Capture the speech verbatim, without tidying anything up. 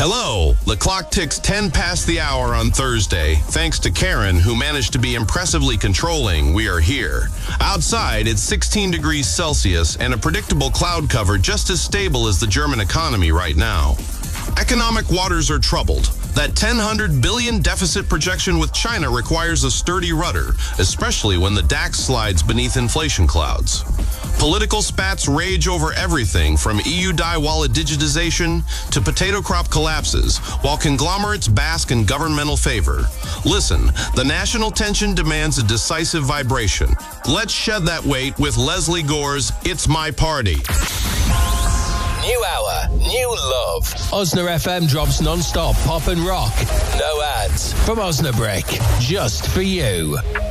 Hello. The clock ticks ten past the hour on Thursday. Thanks to Karen, who managed to be impressively controlling, we are here. Outside, it's sixteen degrees Celsius and a predictable cloud cover just as stable as the German economy right now. Economic waters are troubled. That ten hundred billion dollars deficit projection with China requires a sturdy rudder, especially when the DAX slides beneath inflation clouds. Political spats rage over everything from E U-die wallet digitization to potato crop collapses, while conglomerates bask in governmental favor. Listen, the national tension demands a decisive vibration. Let's shed that weight with Leslie Gore's It's My Party. New hour, new love. Osna F M drops non-stop pop and rock. No ads. From Osnabrick, just for you.